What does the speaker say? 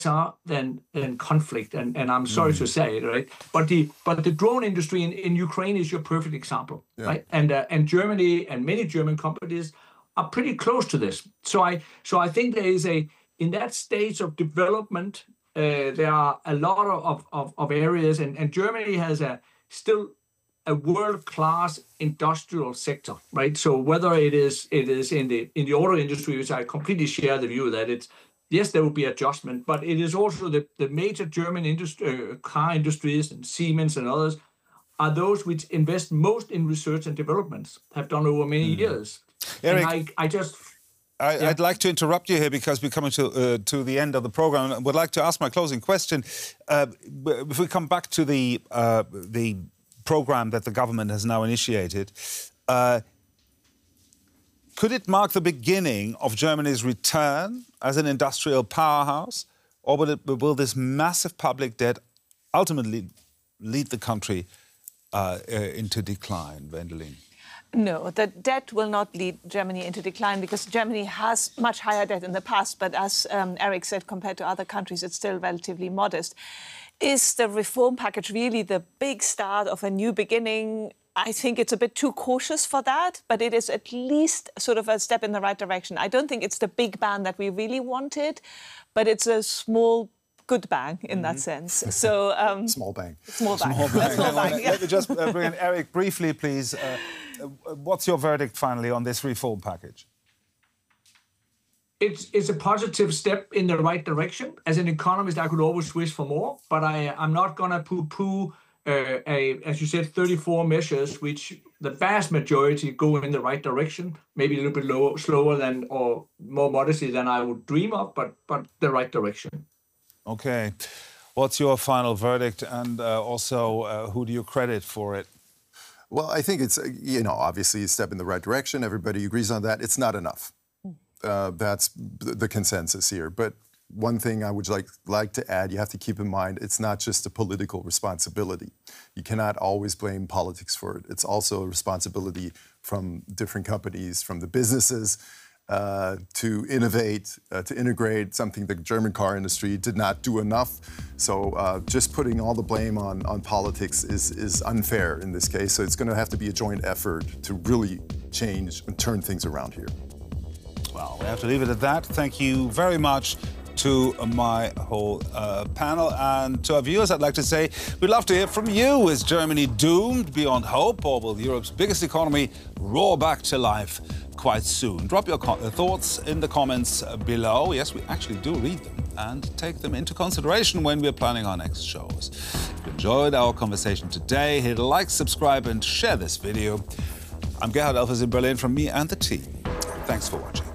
than conflict, and I'm sorry to say it, right? But the drone industry in Ukraine is your perfect example, right? And Germany and many German companies are pretty close to this. So I think there is in that stage of development, there are a lot of areas, and Germany has still a world-class industrial sector, right? So whether it is in the auto industry, which I completely share the view that yes, there will be adjustment, but it is also the major German car industries and Siemens and others are those which invest most in research and development, have done over many years. Erik, and I'd like to interrupt you here because we're coming to the end of the program. I would like to ask my closing question. If we come back to the program that the government has now initiated, could it mark the beginning of Germany's return as an industrial powerhouse, or will this massive public debt ultimately lead the country into decline, Wendelin? No, the debt will not lead Germany into decline because Germany has much higher debt in the past. But as Erik said, compared to other countries, it's still relatively modest. Is the reform package really the big start of a new beginning? I think it's a bit too cautious for that, but it is at least sort of a step in the right direction. I don't think it's the big bang that we really wanted, but it's a small good bang in that sense. So small bang. Small bang. Let me just bring in Erik briefly, please. What's your verdict finally on this reform package? It's a positive step in the right direction. As an economist, I could always wish for more, but I'm not going to poo-poo, as you said, 34 measures, which the vast majority go in the right direction, maybe a little bit slower than or more modestly than I would dream of, but the right direction. Okay. What's your final verdict, and also who do you credit for it? Well, I think it's, obviously a step in the right direction. Everybody agrees on that. It's not enough. That's the consensus here. But one thing I would like to add, you have to keep in mind, it's not just a political responsibility. You cannot always blame politics for it. It's also a responsibility from different companies, from the businesses, to innovate, to integrate, something the German car industry did not do enough. So just putting all the blame on politics is unfair in this case. So it's going to have to be a joint effort to really change and turn things around here. Well, we have to leave it at that. Thank you very much to my whole panel. And to our viewers, I'd like to say we'd love to hear from you. Is Germany doomed beyond hope, or will Europe's biggest economy roar back to life quite soon? Drop your thoughts in the comments below. Yes, we actually do read them and take them into consideration when we're planning our next shows. If you enjoyed our conversation today, hit like, subscribe, and share this video. I'm Gerhard Elfers in Berlin from me and the team. Thanks for watching.